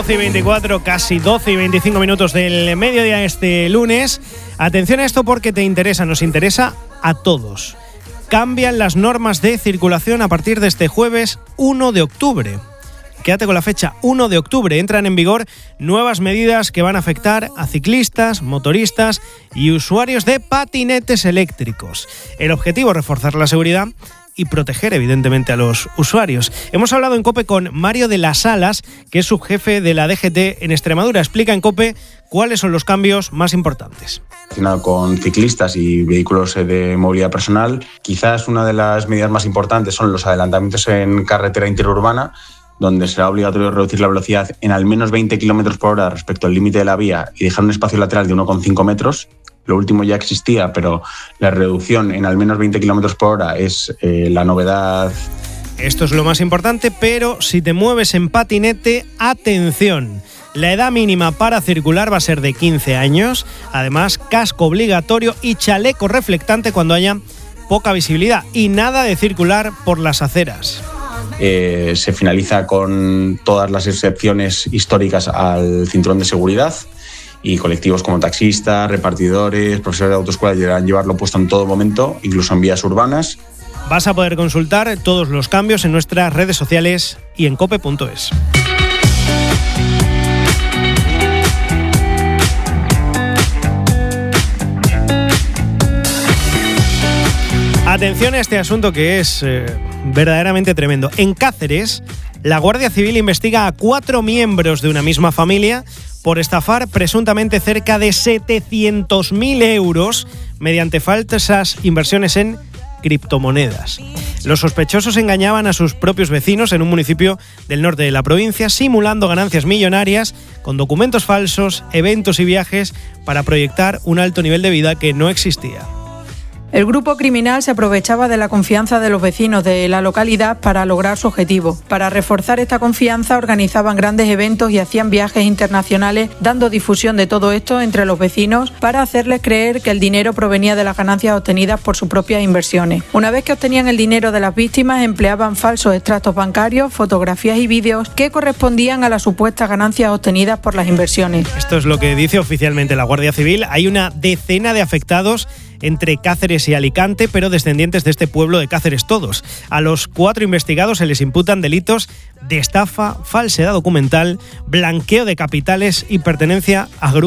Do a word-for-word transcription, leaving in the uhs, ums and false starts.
doce y veinticuatro, casi doce y veinticinco minutos del mediodía este lunes. Atención a esto porque te interesa, nos interesa a todos. Cambian las normas de circulación a partir de este jueves uno de octubre. Quédate con la fecha, uno de octubre. Entran en vigor nuevas medidas que van a afectar a ciclistas, motoristas y usuarios de patinetes eléctricos. El objetivo es reforzar la seguridad y proteger, evidentemente, a los usuarios. Hemos hablado en COPE con Mario de las Alas, que es subjefe de la D G T en Extremadura. Explica en COPE cuáles son los cambios más importantes. Con ciclistas y vehículos de movilidad personal, quizás una de las medidas más importantes son los adelantamientos en carretera interurbana, donde será obligatorio reducir la velocidad en al menos veinte kilómetros por hora respecto al límite de la vía y dejar un espacio lateral de uno coma cinco metros. Lo último ya existía, pero la reducción en al menos veinte kilómetros por hora es eh, la novedad. Esto es lo más importante, pero si te mueves en patinete, atención. La edad mínima para circular va a ser de quince años. Además, casco obligatorio y chaleco reflectante cuando haya poca visibilidad. Y nada de circular por las aceras. Eh, se finaliza con todas las excepciones históricas al cinturón de seguridad. Y colectivos como taxistas, repartidores, profesores de autoescuela deberán llevarlo puesto en todo momento, incluso en vías urbanas. Vas a poder consultar todos los cambios en nuestras redes sociales y en cope punto es. Atención a este asunto que es eh, verdaderamente tremendo. En Cáceres, la Guardia Civil investiga a cuatro miembros de una misma familia por estafar presuntamente cerca de setecientos mil euros mediante falsas inversiones en criptomonedas. Los sospechosos engañaban a sus propios vecinos en un municipio del norte de la provincia, simulando ganancias millonarias con documentos falsos, eventos y viajes para proyectar un alto nivel de vida que no existía. El grupo criminal se aprovechaba de la confianza de los vecinos de la localidad para lograr su objetivo. Para reforzar esta confianza organizaban grandes eventos y hacían viajes internacionales, dando difusión de todo esto entre los vecinos para hacerles creer que el dinero provenía de las ganancias obtenidas por sus propias inversiones. Una vez que obtenían el dinero de las víctimas, empleaban falsos extractos bancarios, fotografías y vídeos que correspondían a las supuestas ganancias obtenidas por las inversiones. Esto es lo que dice oficialmente la Guardia Civil. Hay una decena de afectados entre Cáceres y Alicante, pero descendientes de este pueblo de Cáceres todos. A los cuatro investigados se les imputan delitos de estafa, falsedad documental, blanqueo de capitales y pertenencia a grupos